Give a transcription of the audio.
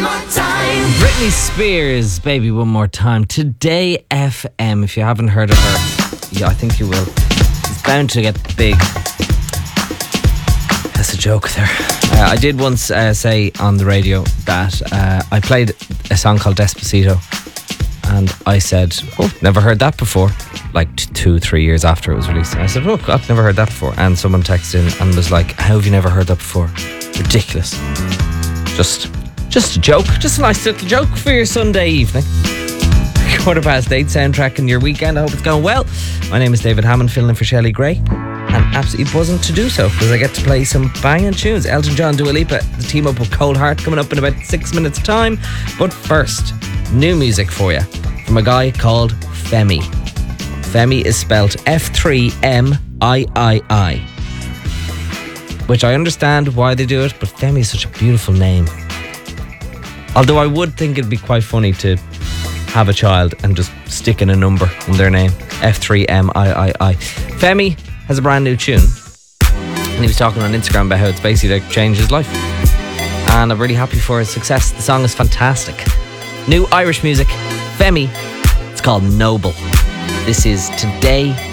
Britney Spears, Baby One More Time. Today FM, if you haven't heard of her, yeah, I think you will. It's bound to get big. That's a joke there. I did once say on the radio that I played a song called Despacito, and I said, oh, never heard that before, like 2-3 years after it was released. And I said, oh, I've never heard that before. And someone texted in and was like, how have you never heard that before? Ridiculous. Just a joke. Just a nice little joke for your Sunday evening. 8:15 soundtrack in your weekend. I hope it's going well. My name is David Hammond, filling in for Shelley Gray, and absolutely buzzing to do so because I get to play some banging tunes. Elton John, Dua Lipa, the team up with Cold Heart coming up in about 6 minutes time. But first, new music for you from a guy called Femi. Femi is spelt F3MIII, which I understand why they do it, but Femi is such a beautiful name. Although I would think it'd be quite funny to have a child and just stick in a number in their name. F3MIII. Femi has a brand new tune, and he was talking on Instagram about how it's basically like changed his life, and I'm really happy for his success. The song is fantastic. New Irish music, Femi. It's called Noble. This is Today